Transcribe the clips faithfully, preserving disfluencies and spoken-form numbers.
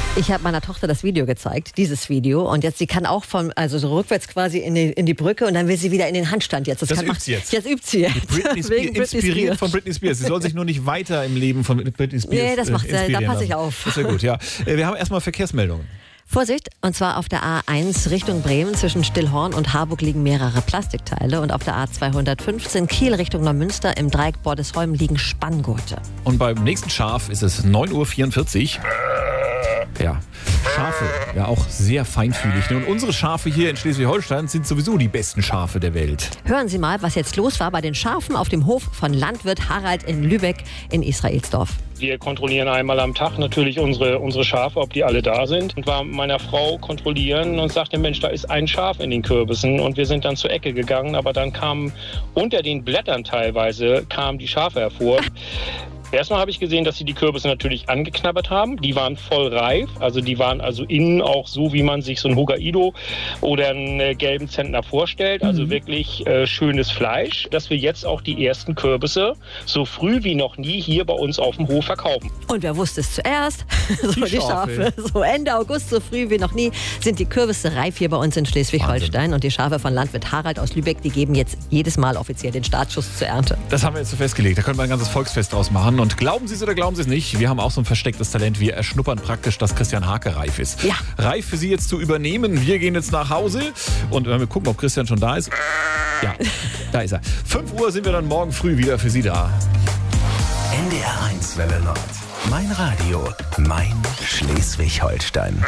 Ich habe meiner Tochter das Video gezeigt, dieses Video. Und jetzt, sie kann auch von, also so rückwärts quasi in die, in die Brücke und dann will sie wieder in den Handstand jetzt. Das, das kann, übt sie jetzt. Jetzt übt sie jetzt. Britney Spears, Wegen Britney inspiriert Spears. von Britney Spears. Sie soll sich nur nicht weiter im Leben von Britney Spears Nee, das macht äh, sie, da passe ich auf. Das ist ja gut, ja. Wir haben erstmal Verkehrsmeldungen. Vorsicht, und zwar auf der A eins Richtung Bremen zwischen Stillhorn und Harburg liegen mehrere Plastikteile und auf der A zweihundertfünfzehn Kiel Richtung Neumünster im Dreieck Bordesholm liegen Spanngurte. Und beim nächsten Schaf ist es neun Uhr vierundvierzig. Ja, Schafe, ja auch sehr feinfühlig. Und unsere Schafe hier in Schleswig-Holstein sind sowieso die besten Schafe der Welt. Hören Sie mal, was jetzt los war bei den Schafen auf dem Hof von Landwirt Harald in Lübeck in Israelsdorf. Wir kontrollieren einmal am Tag natürlich unsere, unsere Schafe, ob die alle da sind. Und war meiner Frau kontrollieren und sagte, Mensch, da ist ein Schaf in den Kürbissen. Und wir sind dann zur Ecke gegangen, aber dann kamen unter den Blättern teilweise kamen die Schafe hervor. Erstmal habe ich gesehen, dass sie die Kürbisse natürlich angeknabbert haben. Die waren voll reif, also die waren also innen auch so, wie man sich so ein Hokkaido oder einen äh, gelben Zentner vorstellt. Also mhm. wirklich äh, schönes Fleisch, dass wir jetzt auch die ersten Kürbisse so früh wie noch nie hier bei uns auf dem Hof verkaufen. Und wer wusste es zuerst? So die, die Schafe. Schafe. So Ende August, so früh wie noch nie, sind die Kürbisse reif hier bei uns in Schleswig-Holstein. Und die Schafe von Landwirt Harald aus Lübeck, die geben jetzt jedes Mal offiziell den Startschuss zur Ernte. Das haben wir jetzt so festgelegt. Da können wir ein ganzes Volksfest draus machen. Und glauben Sie es oder glauben Sie es nicht, wir haben auch so ein verstecktes Talent. Wir erschnuppern praktisch, dass Christian Hake reif ist. Ja. Reif für Sie jetzt zu übernehmen. Wir gehen jetzt nach Hause und wir gucken, ob Christian schon da ist. Ja, da ist er. fünf Uhr sind wir dann morgen früh wieder für Sie da. N D R eins Welle Nord. Mein Radio. Mein Schleswig-Holstein.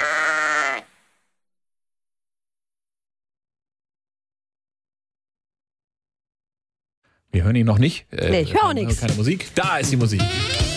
Wir hören ihn noch nicht. Nee, ich höre auch nichts. Keine Musik. Da ist die Musik.